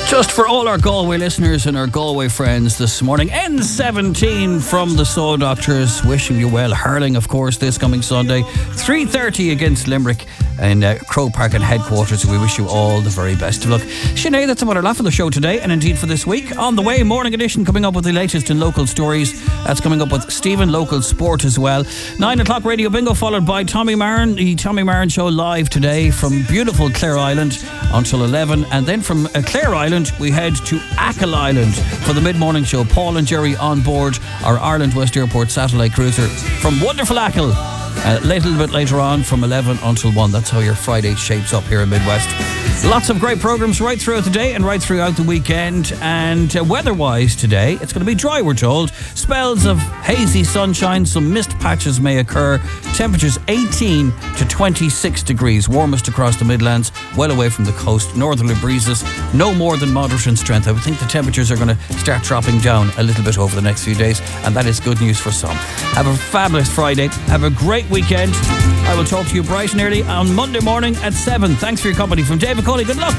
Just for all our Galway listeners and our Galway friends this morning, N17 from the Soul Doctors, wishing you well. Hurling, of course, this coming Sunday, 3:30 against Limerick in Croke Park and headquarters. We wish you all the very best of luck. Sinead, that's about our laugh of the show today, and indeed for this week. On the way, morning edition coming up with the latest in local stories. That's coming up with Stephen, local sport as well. 9 o'clock Radio Bingo, followed by Tommy Marin. The Tommy Marin Show live today from beautiful Clare Island until 11, and then from Clare Island we head to Achill Island for the mid-morning show. Paul and Jerry on board our Ireland West Airport satellite cruiser from wonderful Achill. A little bit later on from 11 until 1. That's how your Friday shapes up here in Midwest. Lots of great programmes right throughout the day and right throughout the weekend. And weather-wise today, it's going to be dry, we're told. Spells of hazy sunshine, some mist patches may occur. Temperatures 18 to 26 degrees, warmest across the Midlands, well away from the coast. Northerly breezes, no more than moderate in strength. I would think the temperatures are going to start dropping down a little bit over the next few days, and that is good news for some. Have a fabulous Friday. Have a great weekend. I will talk to you bright and early on Monday morning at 7. Thanks for your company. From David Coley, good luck.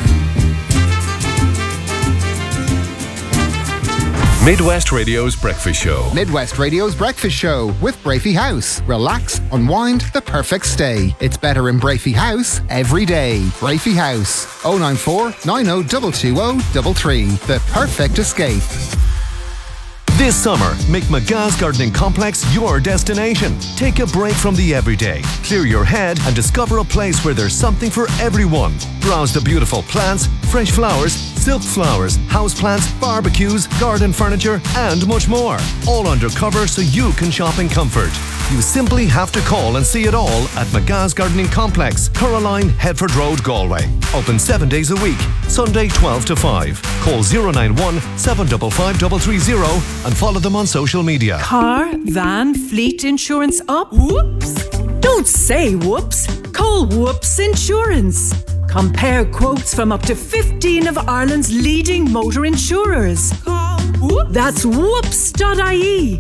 Midwest Radio's Breakfast Show. Midwest Radio's Breakfast Show with Brafey House. Relax, unwind, the perfect stay. It's better in Brafey House every day. Brafey House, 094 90 220 The perfect escape. This summer, make McGah's Gardening Complex your destination. Take a break from the everyday, clear your head and discover a place where there's something for everyone. Browse the beautiful plants, fresh flowers, silk flowers, houseplants, barbecues, garden furniture and much more. All undercover so you can shop in comfort. You simply have to call and see it all at McGah's Gardening Complex, Caroline, Headford Road, Galway. Open 7 days a week, Sunday 12 to 5. Call 091 755 330 and follow them on social media. Car, van, fleet insurance up? Whoops! Don't say whoops. Call Whoops Insurance. Compare quotes from up to 15 of Ireland's leading motor insurers. Call Whoops. That's whoops.ie.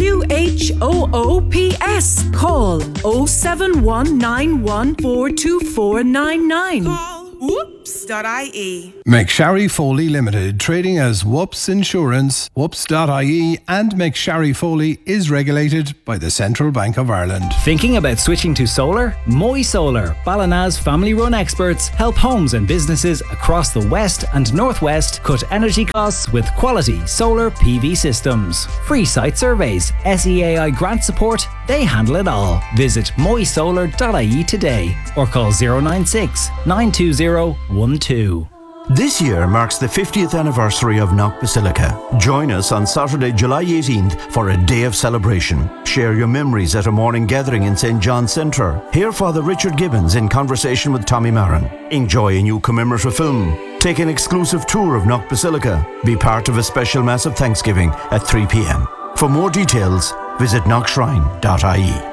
WHOOPS. Call 07191 42499. Call whoops.ie. McSharry Foley Limited, trading as Whoops Insurance, whoops.ie, and McSharry Foley is regulated by the Central Bank of Ireland. Thinking about switching to solar? Moy Solar, Ballina's family-run experts, help homes and businesses across the West and Northwest cut energy costs with quality solar PV systems. Free site surveys, SEAI grant support, they handle it all. Visit moysolar.ie today or call 096 920 12. This year marks the 50th anniversary of Knock Basilica. Join us on Saturday, July 18th for a day of celebration. Share your memories at a morning gathering in St. John's Centre. Hear Father Richard Gibbons in conversation with Tommy Marin. Enjoy a new commemorative film. Take an exclusive tour of Knock Basilica. Be part of a special Mass of Thanksgiving at 3 p.m. For more details, visit knockshrine.ie.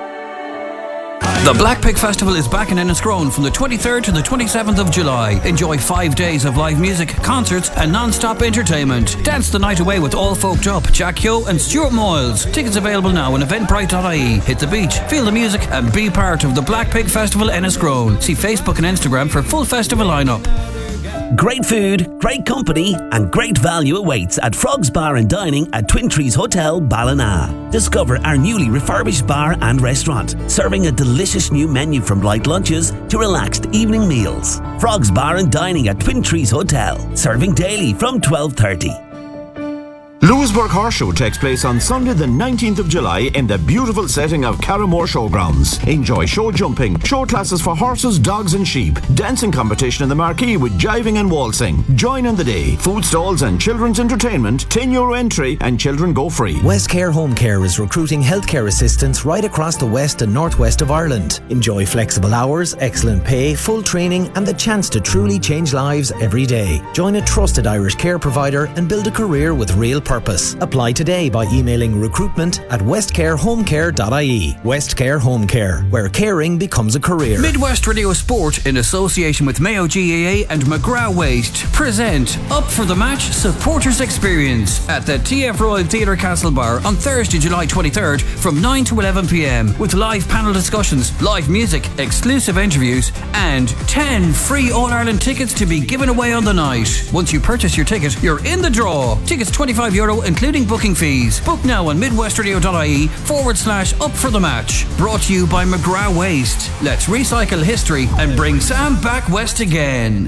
The Black Pig Festival is back in Enniscrone from the 23rd to the 27th of July. Enjoy 5 days of live music, concerts and non-stop entertainment. Dance the night away with All Folked Up, Jack Yo and Stuart Moyles. Tickets available now on eventbrite.ie. Hit the beach, feel the music and be part of the Black Pig Festival Enniscrone. See Facebook and Instagram for full festival lineup. Great food, great company and great value awaits at Frogs Bar and Dining at Twin Trees Hotel, Ballina. Discover our newly refurbished bar and restaurant, serving a delicious new menu from light lunches to relaxed evening meals. Frogs Bar and Dining at Twin Trees Hotel, serving daily from 12:30. Lewisburg Horse Show takes place on Sunday the 19th of July in the beautiful setting of Carramore Showgrounds. Enjoy show jumping, show classes for horses, dogs and sheep, dancing competition in the marquee with jiving and waltzing. Join in the day. Food stalls and children's entertainment, €10 entry and children go free. Westcare Home Care is recruiting healthcare assistants right across the west and northwest of Ireland. Enjoy flexible hours, excellent pay, full training and the chance to truly change lives every day. Join a trusted Irish care provider and build a career with real purpose. purpose. Apply today by emailing recruitment@westcarehomecare.ie. Westcare Home Care, where caring becomes a career. Midwest Radio Sport, in association with Mayo GAA and McGrath Waste, present Up for the Match Supporters Experience at the TF Royal Theatre Castlebar on Thursday, July 23rd from 9 to 11 p.m. with live panel discussions, live music, exclusive interviews and 10 free All-Ireland tickets to be given away on the night. Once you purchase your ticket, you're in the draw. Tickets €25 including booking fees. Book now on midwestradio.ie/up for the match. Brought to you by McGrath Waste. Let's recycle history and bring Sam back west again.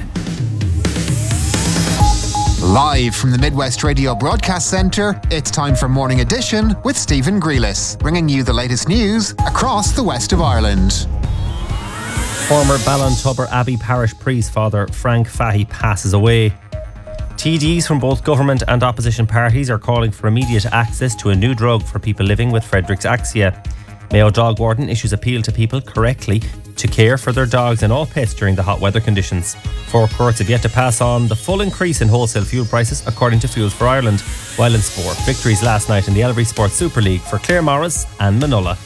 Live from the Midwest Radio Broadcast Centre, it's time for Morning Edition with Stephen Grealis, bringing you the latest news across the west of Ireland. Former Ballintubber Abbey Parish Priest Father Frank Fahey passes away. TDs from both government and opposition parties are calling for immediate access to a new drug for people living with Friedreich's Axia. Mayo Dog Warden issues appeal to people correctly to care for their dogs and all pets during the hot weather conditions. Four courts have yet to pass on the full increase in wholesale fuel prices, according to Fuels for Ireland. While in sport, victories last night in the Ellery Sports Super League for Claremorris and Manola.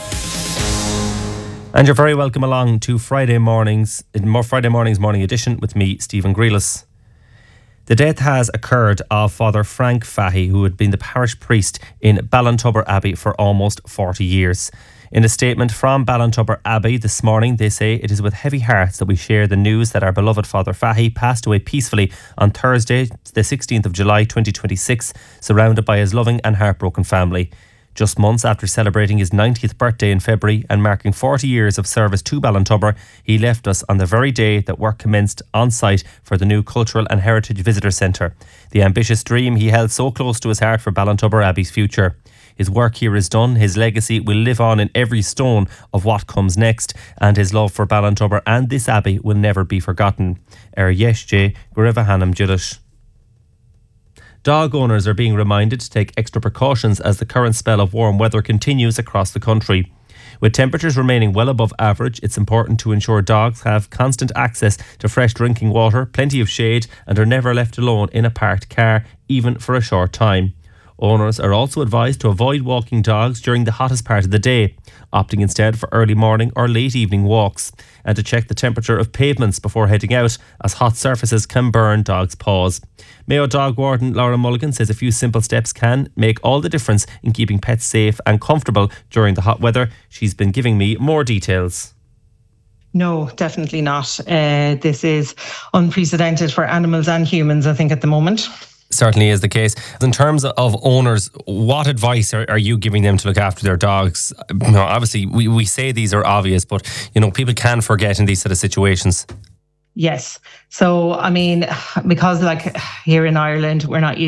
And you're very welcome along to Friday Morning's Morning Edition with me, Stephen Grealis. The death has occurred of Father Frank Fahey, who had been the parish priest in Ballintubber Abbey for almost 40 years. In a statement from Ballintubber Abbey this morning, they say, "It is with heavy hearts that we share the news that our beloved Father Fahey passed away peacefully on Thursday, the 16th of July 2026, surrounded by his loving and heartbroken family. Just months after celebrating his 90th birthday in February and marking 40 years of service to Ballintubber, he left us on the very day that work commenced on site for the new Cultural and Heritage Visitor Centre. The ambitious dream he held so close to his heart for Ballintubber Abbey's future. His work here is done, his legacy will live on in every stone of what comes next, and his love for Ballintubber and this abbey will never be forgotten. Yesje Grivahanam Judish." Dog owners are being reminded to take extra precautions as the current spell of warm weather continues across the country. With temperatures remaining well above average, it's important to ensure dogs have constant access to fresh drinking water, plenty of shade, and are never left alone in a parked car, even for a short time. Owners are also advised to avoid walking dogs during the hottest part of the day, opting instead for early morning or late evening walks, and to check the temperature of pavements before heading out, as hot surfaces can burn dogs' paws. Mayo Dog Warden Laura Mulligan says a few simple steps can make all the difference in keeping pets safe and comfortable during the hot weather. She's been giving me more details. No, definitely not. This is unprecedented for animals and humans, I think, at the moment. Certainly is the case. In terms of owners, what advice are you giving them to look after their dogs? Obviously, we say these are obvious, but people can forget in these sort of situations. Yes. So, because here in Ireland, we're not